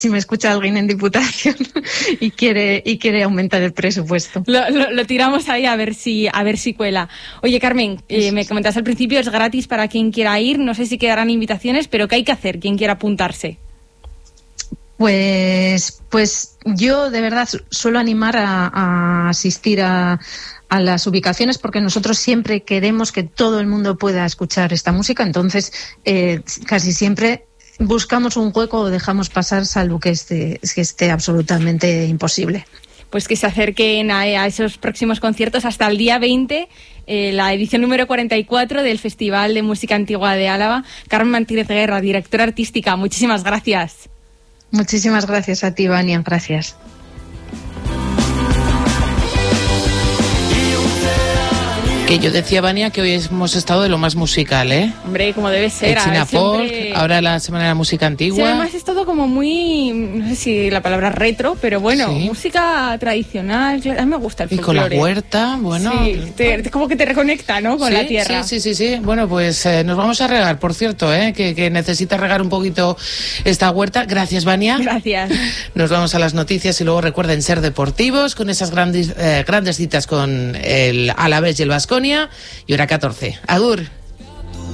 si me escucha alguien en Diputación y quiere aumentar el presupuesto. Lo tiramos ahí a ver si cuela. Oye, Carmen, me comentaste al principio, es gratis para quien quiera ir, no sé si quedarán invitaciones, pero ¿qué hay que hacer quien quiera apuntarse? Pues yo de verdad suelo animar a asistir a las ubicaciones, porque nosotros siempre queremos que todo el mundo pueda escuchar esta música, entonces casi siempre buscamos un hueco o dejamos pasar, salvo que esté absolutamente imposible. Pues que se acerquen a esos próximos conciertos hasta el día 20, la edición número 44 del Festival de Música Antigua de Álava. Carmen Martínez Guerra, directora artística, muchísimas gracias. Muchísimas gracias a ti, Vania, gracias. Que yo decía, Vania, que hoy hemos estado de lo más musical, ¿eh? Hombre, como debe ser. China Folk, ahora la Semana de la Música Antigua. Sí, además es todo como muy, no sé si la palabra retro, pero bueno, sí. Música tradicional, a mí me gusta el folclore. Y con la huerta, bueno. Sí, como que te reconecta, ¿no? Con la tierra. Sí. Bueno, pues nos vamos a regar, por cierto, que necesita regar un poquito esta huerta. Gracias, Vania. Gracias. Nos vamos a las noticias y luego recuerden ser deportivos con esas grandes citas con el Alavés y el Baskonia. Y hora 14. Agur.